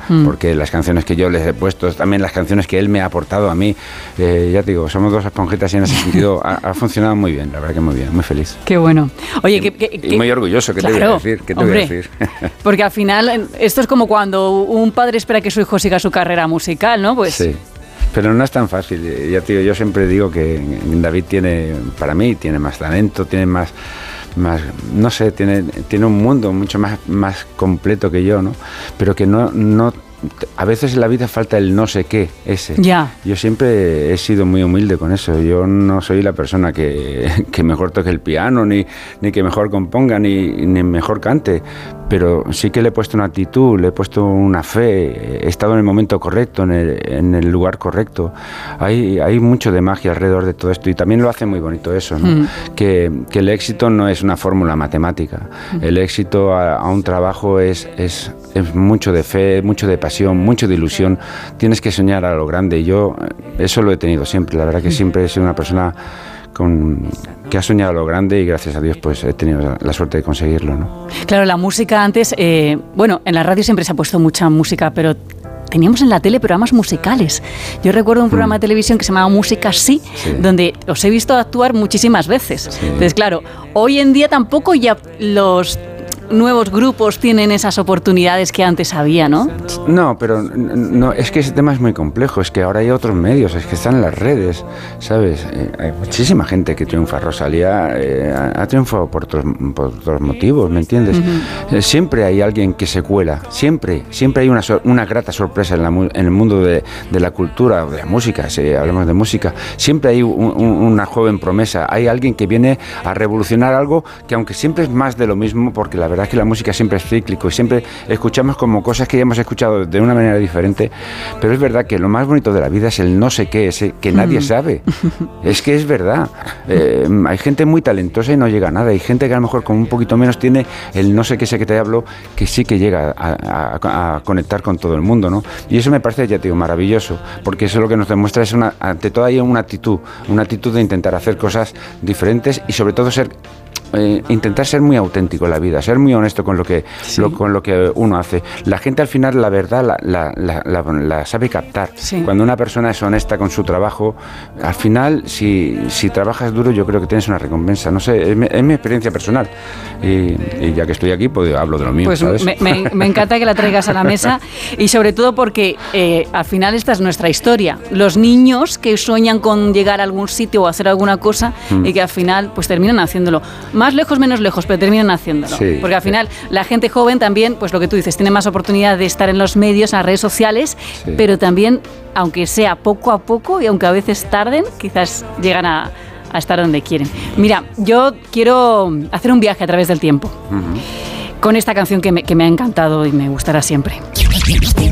porque las canciones que yo les he puesto, también las canciones que él me ha aportado a mí, ya te digo, somos dos esponjitas y en ese sentido ha funcionado muy bien, la verdad que muy bien, muy feliz. Qué bueno. Oye, y muy orgulloso, ¿qué te voy a decir? ¿Qué te voy a decir? Porque al final, esto es como cuando un padre espera que su hijo siga su carrera musical, ¿no? Pues sí. Pero no es tan fácil. Ya te digo, yo siempre digo que David para mí tiene más talento, tiene más no sé, tiene un mundo mucho más completo que yo, ¿no? Pero que no a veces en la vida falta el no sé qué, ese. Ya. Yo siempre he sido muy humilde con eso. Yo no soy la persona que mejor toque el piano, ni que mejor componga, ni mejor cante. Pero sí que le he puesto una actitud, le he puesto una fe, he estado en el momento correcto, en el lugar correcto. Hay mucho de magia alrededor de todo esto y también lo hace muy bonito eso, ¿no? Que el éxito no es una fórmula matemática. El éxito a un trabajo es mucho de fe, mucho de pasión, mucho de ilusión. Tienes que soñar a lo grande y yo eso lo he tenido siempre. La verdad que siempre he sido una persona que ha soñado a lo grande y gracias a Dios pues he tenido la suerte de conseguirlo, ¿no? Claro, la música antes, bueno, en la radio siempre se ha puesto mucha música, pero teníamos en la tele programas musicales. Yo recuerdo un programa de televisión que se llamaba Música Sí, donde os he visto actuar muchísimas veces. Sí. Entonces, claro, hoy en día tampoco ya los nuevos grupos tienen esas oportunidades que antes había, ¿no? No, pero no, es que ese tema es muy complejo, es que ahora hay otros medios, es que están en las redes, ¿sabes? Hay muchísima gente que triunfa. Rosalía ha triunfado por otros motivos, ¿me entiendes? Siempre hay alguien que se cuela, siempre hay una grata sorpresa en el mundo de la cultura, de la música, si hablamos de música, siempre hay una joven promesa, hay alguien que viene a revolucionar algo que aunque siempre es más de lo mismo, porque la verdad es que la música siempre es cíclico y siempre escuchamos como cosas que ya hemos escuchado de una manera diferente, pero es verdad que lo más bonito de la vida es el no sé qué, ese que nadie sabe. Es que es verdad. Hay gente muy talentosa y no llega a nada. Hay gente que a lo mejor con un poquito menos tiene el no sé qué, ese que te hablo, que sí que llega a conectar con todo el mundo, ¿no? Y eso me parece, ya te digo, maravilloso, porque eso lo que nos demuestra es ante todo hay una actitud de intentar hacer cosas diferentes y sobre todo intentar ser muy auténtico en la vida, ser muy honesto con lo que uno hace. La gente al final la verdad la sabe captar. Sí. Cuando una persona es honesta con su trabajo, al final si trabajas duro yo creo que tienes una recompensa. No sé, es mi experiencia personal y ya que estoy aquí pues hablo de lo mío. Pues ¿sabes? Me encanta que la traigas a la mesa y sobre todo porque al final esta es nuestra historia. Los niños que sueñan con llegar a algún sitio o hacer alguna cosa y que al final pues terminan haciéndolo. Más lejos, menos lejos, pero terminan haciéndolo. Sí, porque al final la gente joven también, pues lo que tú dices, tiene más oportunidad de estar en los medios, en las redes sociales, pero también, aunque sea poco a poco y aunque a veces tarden, quizás llegan a estar donde quieren. Mira, yo quiero hacer un viaje a través del tiempo con esta canción que me ha encantado y me gustará siempre.